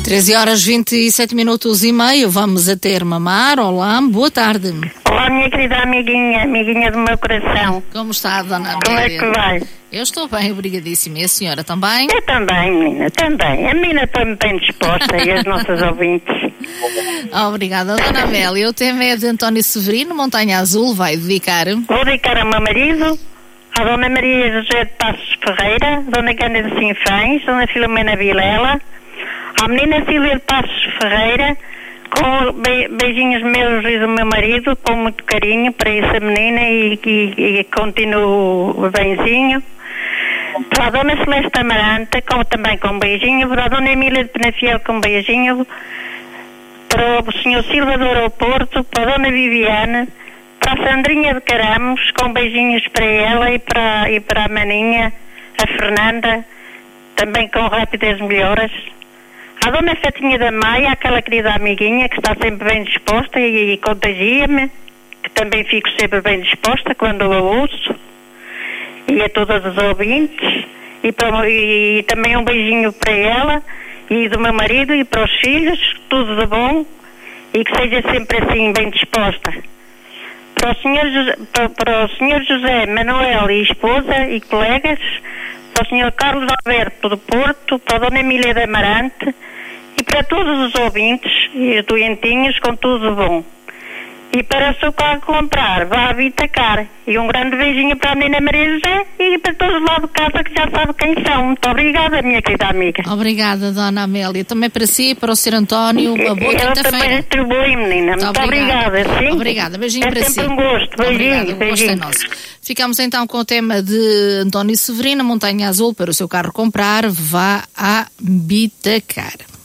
13h27:30. Vamos a ter Mamar. Olá, boa tarde. Olá, minha querida amiguinha do meu coração. Como está, dona Amélia? Como é que vai? Eu estou bem, obrigadíssima. E a senhora também? Eu também, menina, também. A menina está bem disposta e as nossas ouvintes. Obrigada, dona Amélia. O tema é de António Severino, Montanha Azul. Vai dedicar? Vou dedicar ao meu marido, à dona Maria José de Passos Ferreira, dona Cândida Sinfães, dona Filomena Vilela, à menina Sílvia de Passos Ferreira, com beijinhos meus e do meu marido, com muito carinho para essa menina e continuo benzinho. Para a dona Celeste Amaranta, também com um beijinho. Para a dona Emília de Penafiel, com um beijinho. Para o senhor Silva do Aeroporto, para a dona Viviane, para a Sandrinha de Caramos, com beijinhos para ela e para a maninha, a Fernanda, também com rapidez melhoras. A dona Fetinha da Maia, aquela querida amiguinha que está sempre bem disposta e contagia-me, que também fico sempre bem disposta quando a ouço. E a todas as ouvintes. E também um beijinho para ela e do meu marido e para os filhos, tudo de bom. E que seja sempre assim bem disposta. Para o senhor José Manuel e esposa e colegas, para o senhor Carlos Alberto do Porto, para a dona Emília de Amarante e para todos os ouvintes e os doentinhos, com tudo bom. E para o seu carro comprar, vá a Vitacar. E um grande beijinho para a menina Maria José e para todos lá de casa que já sabem quem são. Muito obrigada, minha querida amiga. Obrigada, dona Amélia. Também para si e para o Sr. António, uma boa quinta-feira. Eu também distribuí, menina. Muito obrigada. Sim? Obrigada. Beijinho para si. É sempre um gosto. Beijinho. O gosto é nosso. Ficamos então com o tema de António Severino, Montanha Azul. Para o seu carro comprar, vá a Vitacar.